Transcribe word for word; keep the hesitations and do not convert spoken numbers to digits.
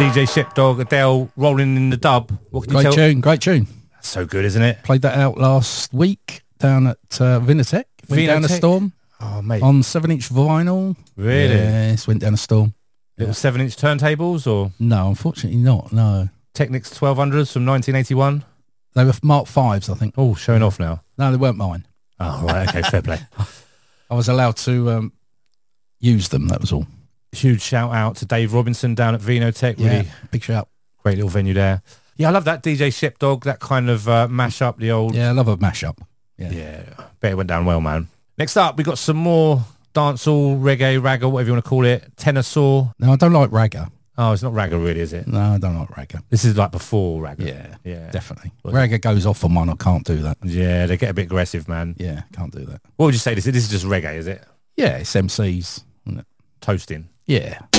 D J Shepdog, Adele, Rolling in the Dub. What can you Great tell? tune, great tune. That's so good, isn't it? Played that out last week down at uh, Vinotech. Went down a Vinotech? storm Oh, mate. on seven inch vinyl. Really? Yes, went down a storm. Little Yeah. seven inch turntables or No, unfortunately not, no. Technics twelve hundreds from nineteen eighty-one? They were Mark fives, I think. Oh, showing off now. No, they weren't mine. Oh, right. Okay, fair play. I was allowed to um, use them, that was all. Huge shout out to Dave Robinson down at Vinotech. Yeah, Really big shout. great little venue there. Yeah, I love that D J Shepdog, that kind of uh, mash up the old. Yeah, I love a mashup. Yeah. Yeah, bet it went down well, man. Next up, we got some more dancehall, reggae, ragga, whatever you want to call it. Tenor saw. No, I don't like ragga. Oh, it's not ragga really, is it? No, I don't like ragga. This is like before ragga. Yeah, Yeah. definitely. Well, Ragga goes off on one, I can't do that. Yeah, they get a bit aggressive, man. Yeah, can't do that. What would you say this is? This is just reggae, is it? Yeah, it's M Cs. Isn't it? Toasting. Yeah.